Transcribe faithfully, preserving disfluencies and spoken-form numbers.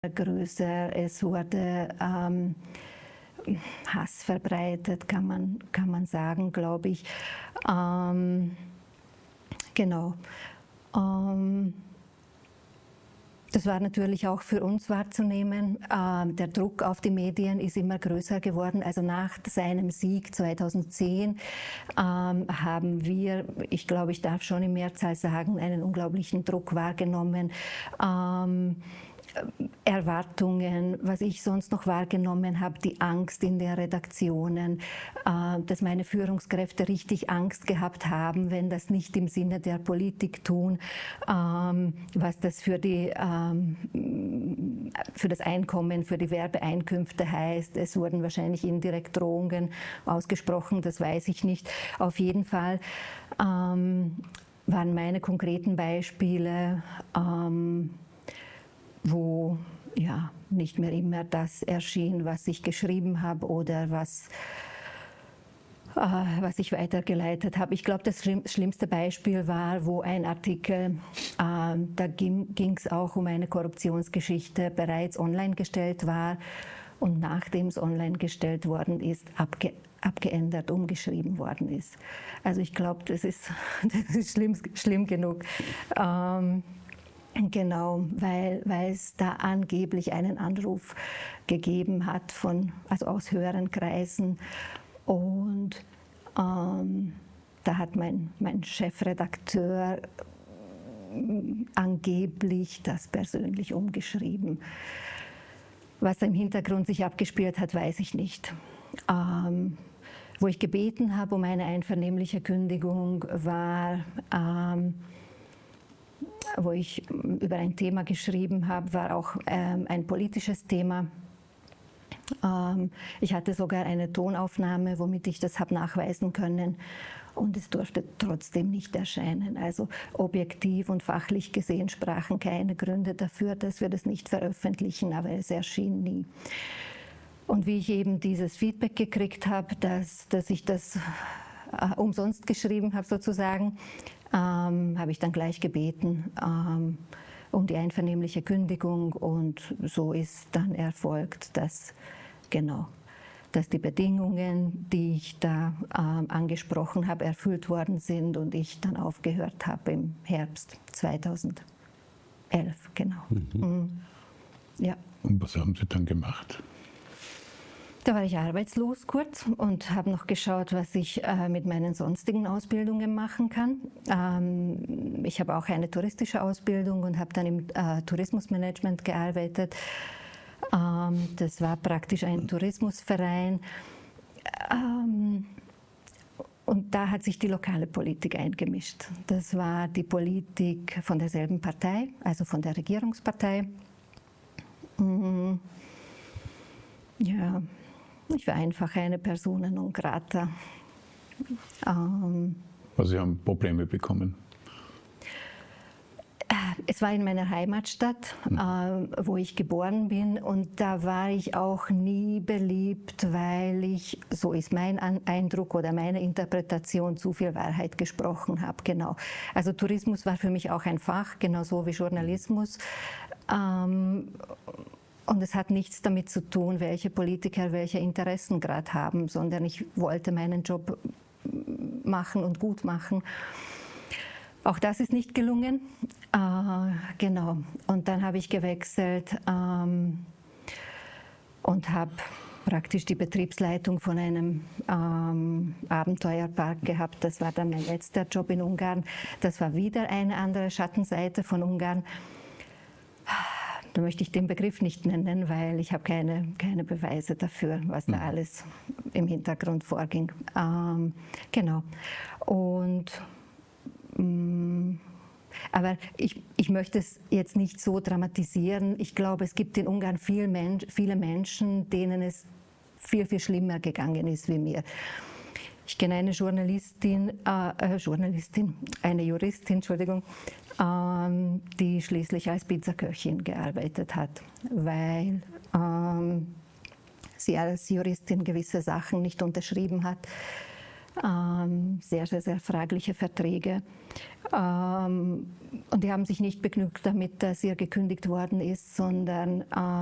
größer, es wurde ähm, Hass verbreitet, kann man, kann man sagen, glaube ich. Ähm, genau. Ähm, Das war natürlich auch für uns wahrzunehmen. Ähm, der Druck auf die Medien ist immer größer geworden. Also nach seinem Sieg zweitausendzehn ähm, haben wir, ich glaube, ich darf schon im Mehrzahl sagen, einen unglaublichen Druck wahrgenommen. Ähm, Erwartungen, was ich sonst noch wahrgenommen habe, die Angst in den Redaktionen, äh, dass meine Führungskräfte richtig Angst gehabt haben, wenn das nicht im Sinne der Politik tun, ähm, was das für, die, ähm, für das Einkommen, für die Werbeeinkünfte heißt. Es wurden wahrscheinlich indirekt Drohungen ausgesprochen, das weiß ich nicht. Auf jeden Fall ähm, waren meine konkreten Beispiele, ähm, wo ja nicht mehr immer das erschien, was ich geschrieben habe oder was, äh, was ich weitergeleitet habe. Ich glaube, das schlimm, schlimmste Beispiel war, wo ein Artikel, äh, da ging es auch um eine Korruptionsgeschichte, bereits online gestellt war und nachdem es online gestellt worden ist, abge abgeändert, umgeschrieben worden ist. Also ich glaube, das ist, das ist schlimm, schlimm genug. Ähm, Genau, weil, weil es da angeblich einen Anruf gegeben hat von, also aus höheren Kreisen. Und ähm, da hat mein, mein Chefredakteur angeblich das persönlich umgeschrieben. Was da im Hintergrund sich abgespielt hat, weiß ich nicht. Ähm, wo ich gebeten habe um eine einvernehmliche Kündigung, war ähm, wo ich über ein Thema geschrieben habe, war auch ähm, ein politisches Thema. Ähm, ich hatte sogar eine Tonaufnahme, womit ich das habe nachweisen können und es durfte trotzdem nicht erscheinen. Also objektiv und fachlich gesehen sprachen keine Gründe dafür, dass wir das nicht veröffentlichen, aber es erschien nie. Und wie ich eben dieses Feedback gekriegt habe, dass, dass ich das äh, umsonst geschrieben habe sozusagen, Ähm, habe ich dann gleich gebeten ähm, um die einvernehmliche Kündigung und so ist dann erfolgt, dass, genau, dass die Bedingungen, die ich da ähm, angesprochen habe, erfüllt worden sind und ich dann aufgehört habe im Herbst zweitausendelf, genau. Mhm. Mhm. Ja. Und was haben Sie dann gemacht? Da war ich arbeitslos kurz und habe noch geschaut, was ich äh, mit meinen sonstigen Ausbildungen machen kann. Ähm, ich habe auch eine touristische Ausbildung und habe dann im äh, Tourismusmanagement gearbeitet. Ähm, das war praktisch ein Tourismusverein. Ähm, und da hat sich die lokale Politik eingemischt. Das war die Politik von derselben Partei, also von der Regierungspartei. Mhm. Ja. Ich war einfach eine Persona non grata. Ähm, also Sie haben Probleme bekommen? Es war in meiner Heimatstadt, mhm. äh, wo ich geboren bin und da war ich auch nie beliebt, weil ich, so ist mein Eindruck oder meine Interpretation, zu viel Wahrheit gesprochen habe. Genau. Also Tourismus war für mich auch ein Fach, genauso wie Journalismus. Ähm, Und es hat nichts damit zu tun, welche Politiker welche Interessen gerade haben, sondern ich wollte meinen Job machen und gut machen. Auch das ist nicht gelungen. Äh, genau. Und dann habe ich gewechselt ähm, und habe praktisch die Betriebsleitung von einem ähm, Abenteuerpark gehabt. Das war dann mein letzter Job in Ungarn. Das war wieder eine andere Schattenseite von Ungarn. Da möchte ich den Begriff nicht nennen, weil ich habe keine, keine Beweise dafür, was da alles im Hintergrund vorging. Ähm, genau. Und, mh, aber ich, ich möchte es jetzt nicht so dramatisieren. Ich glaube, es gibt in Ungarn viel Mensch, viele Menschen, denen es viel, viel schlimmer gegangen ist wie mir. Ich kenne eine Journalistin, äh, Journalistin, eine Juristin, Entschuldigung, ähm, die schließlich als Pizzaköchin gearbeitet hat, weil ähm, sie als Juristin gewisse Sachen nicht unterschrieben hat. ähm, sehr, sehr, sehr fragliche Verträge. Ähm, und die haben sich nicht begnügt damit, dass ihr gekündigt worden ist, sondern